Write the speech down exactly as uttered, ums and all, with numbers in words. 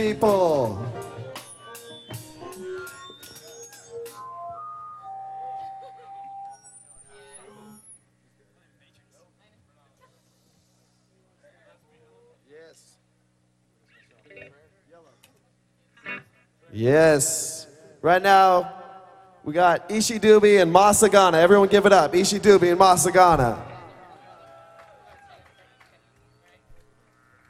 People. Yes. Right now, we got Ishi Dubey and Masagana. Everyone give it up. Ishi Dubey and Masagana.